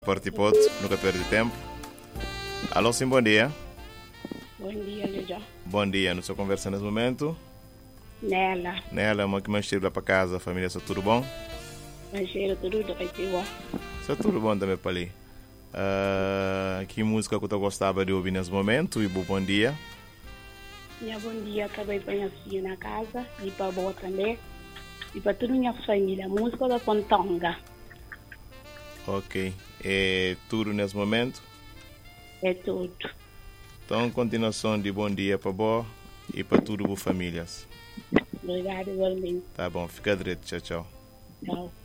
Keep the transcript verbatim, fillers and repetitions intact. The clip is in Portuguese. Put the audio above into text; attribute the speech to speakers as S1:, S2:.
S1: Participou, nunca perde tempo. Alô, sim, bom dia.
S2: Bom dia, Lija.
S1: Bom dia, não sou conversa nesse momento.
S2: Nela.
S1: Nela, uma que mais chega lá para casa, a família, está tudo bom?
S2: Mancheiro, tudo do Caitiwa.
S1: Está tudo bom também para ali. Uh, que música que tu gostava de ouvir nesse momento? E bom dia.
S2: Minha bom dia, acabei de banhar filho na casa, e para boa também. E para toda a minha família, música da Pontonga.
S1: Ok. É tudo nesse momento?
S2: É tudo.
S1: Então, continuação de bom dia para boa e para tudo, boas famílias.
S2: Obrigada, igualmente.
S1: Tá bom, fica direito. Tchau, tchau.
S2: Tchau.